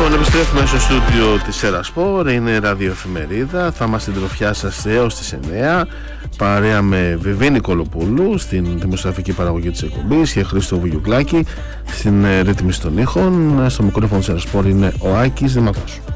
Λοιπόν, επιστρέφουμε στο στούντιο της Ερασπορ, είναι ραδιοεφημερίδα. Θα είμαστε συντροφιά σας έως τις 9, παρέα με Βιβί Νικολοπούλου στην δημοσιογραφική παραγωγή της εκπομπής και Χρήστο Βουγιουκλάκη στην ρύθμιση των ήχων. Στο μικρόφωνο της Ερασπορ είναι ο Άκης Δημακός.